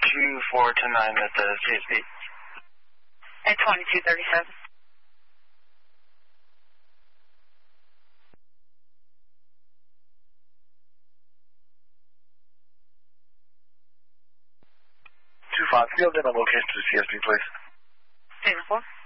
24 to 9 at the CSB. At 2237. Field in a location to the CSB, please. 10-4.